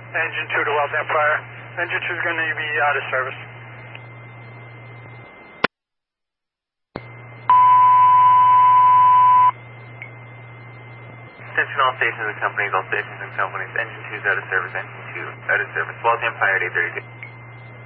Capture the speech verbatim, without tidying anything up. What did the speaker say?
Engine two to Waltham Fire. Engine two is going to be out of service. Attention all stations and companies, all stations and companies. Engine two is out of service, engine two out of service. Waltham Fire at eight thirty-two.